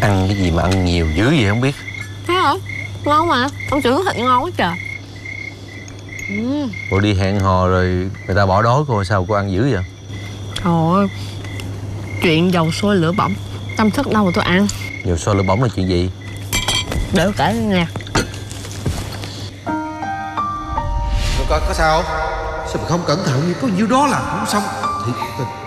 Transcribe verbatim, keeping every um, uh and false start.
Ăn cái gì mà ăn nhiều dữ vậy không biết. Thế hả? Ngon mà. Con chữ thịt ngon quá trời. Ừ. Cô đi hẹn hò rồi người ta bỏ đói cô, sao cô ăn dữ vậy? Trời ơi, chuyện dầu sôi lửa bỏng tâm thức đâu mà tôi ăn. Dầu sôi lửa bỏng là chuyện gì? Để tôi kể nè. Cô coi có sao không? Sao mà không cẩn thận, có nhiêu đó là không xong. Thiệt tình.